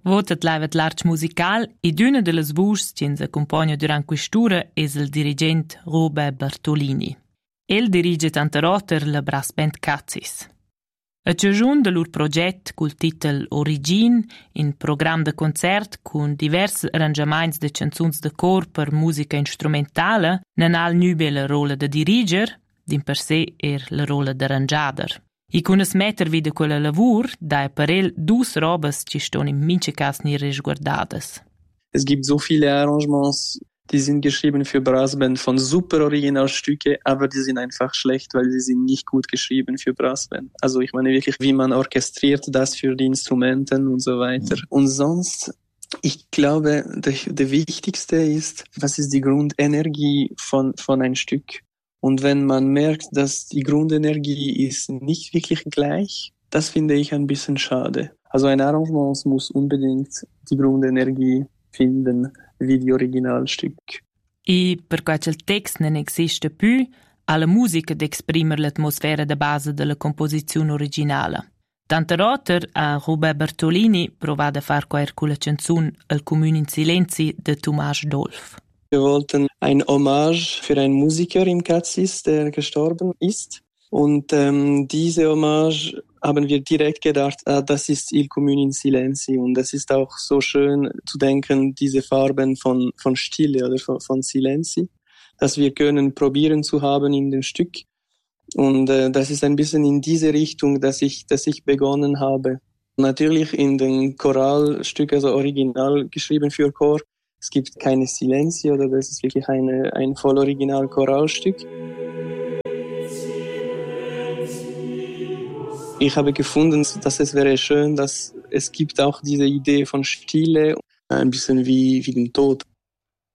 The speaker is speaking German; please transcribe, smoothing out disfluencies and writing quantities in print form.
Votat laivat l'art musical e d'una de las vuschs che ens accompagna durant quest'ura es il dirigent Robert Bartolini. El dirige tanteroter la brass band Cazzis. A ciascun de lur proget col titel Origin, in program de concert con divers arrangiaments de canzuns de cor per musica instrumentala, non ha nübe la rola de diriger, din per sé la rola d'arrangiader. I con es metter wieder quella lavur, da per el dus robes ci ston in minche cas nie resguardadas. Es gibt so viele Arrangements, die sind geschrieben für Brassband von super Originalstücke, aber die sind einfach schlecht, weil sie sind nicht gut geschrieben für Brassband. Also ich meine wirklich, wie man orchestriert das für die Instrumenten und so weiter. Und sonst, ich glaube, der wichtigste ist, was ist die Grundenergie von einem Stück? Und wenn man merkt, dass die Grundenergie ist nicht wirklich gleich, das finde ich ein bisschen schade. Also ein Arrangement muss unbedingt die Grundenergie finden, wie die Originalstück. E per quel text non existe più, alla musica d'exprimer l'atmosfera de base della composizione originale. Tante roter a Robert Bartolini provava a far quaer con la canzun «El Comune in Silenzi» de Tomàs Dolf. Wir wollten ein Hommage für einen Musiker in Cazzis, der gestorben ist. Und diese Hommage haben wir direkt gedacht, das ist Il Comune in Silenzi. Und das ist auch so schön zu denken, diese Farben von Stille oder von Silenzi, dass wir können probieren zu haben in dem Stück. Und das ist ein bisschen in diese Richtung, dass ich begonnen habe. Natürlich in dem Choralstück, also original geschrieben für Chor, es gibt keine Silenzi, oder das ist wirklich ein voll original Choralstück. Ich habe gefunden, dass es wäre schön, dass es gibt auch diese Idee von Stille, ein bisschen wie den Tod.